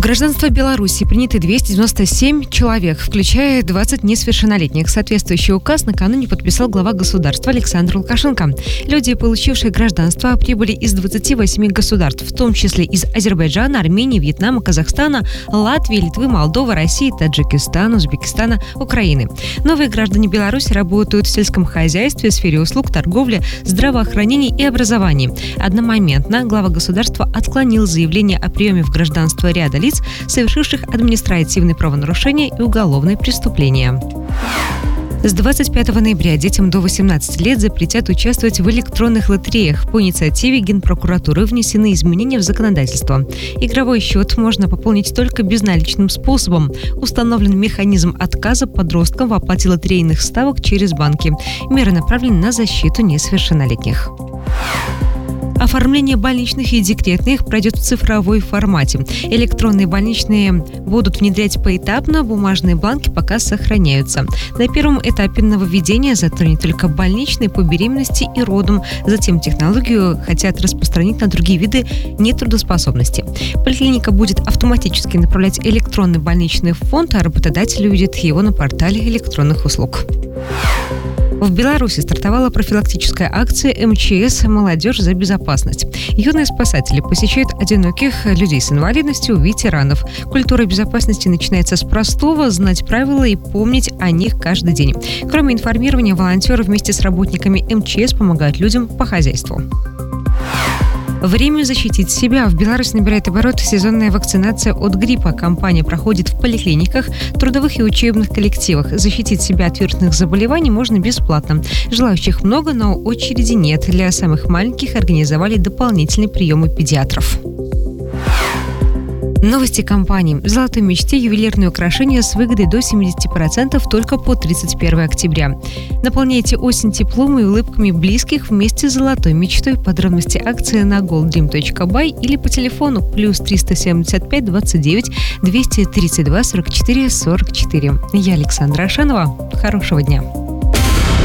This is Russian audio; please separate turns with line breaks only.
гражданство Беларуси приняты 297 человек, включая 20 несовершеннолетних. Соответствующий указ накануне подписал глава государства Александр Лукашенко. Люди, получившие гражданство, прибыли из 28 государств, в том числе из Азербайджана, Армении, Вьетнама, Казахстана, Латвии, Литвы, Молдовы, России, Таджикистана, Узбекистана, Украины. Новые граждане Беларуси работают в сельском хозяйстве, сфере услуг, торговли, здравоохранении и образовании. Одномоментно глава государства отклонил заявление о приеме в гражданство ряда лиц, совершивших административные правонарушения и уголовные преступления. С 25 ноября детям до 18 лет запретят участвовать в электронных лотереях. По инициативе Генпрокуратуры внесены изменения в законодательство. Игровой счет можно пополнить только безналичным способом. Установлен механизм отказа подросткам в оплате лотерейных ставок через банки. Меры направлены на защиту несовершеннолетних. Оформление больничных и декретных пройдет в цифровой формате. Электронные больничные будут внедрять поэтапно, бумажные бланки пока сохраняются. На первом этапе нововведения затронет только больничные по беременности и родам. Затем технологию хотят распространить на другие виды нетрудоспособности. Поликлиника будет автоматически направлять электронный больничный фонд, а работодатель увидит его на портале электронных услуг. В Беларуси стартовала профилактическая акция МЧС «Молодежь за безопасность». Юные спасатели посещают одиноких, людей с инвалидностью, ветеранов. Культура безопасности начинается с простого – знать правила и помнить о них каждый день. Кроме информирования, волонтеры вместе с работниками МЧС помогают людям по хозяйству. Время защитить себя. В Беларуси набирает обороты сезонная вакцинация от гриппа. Кампания проходит в поликлиниках, трудовых и учебных коллективах. Защитить себя от вирусных заболеваний можно бесплатно. Желающих много, но очереди нет. Для самых маленьких организовали дополнительный прием у педиатров. Новости компании. В «Золотой мечте» ювелирные украшения с выгодой до 70% только по 31 октября. Наполняйте осень теплом и улыбками близких вместе с «Золотой мечтой». Подробности акции на golddream.by или по телефону +375 29 232 44 44. Я Александра Ашанова. Хорошего дня.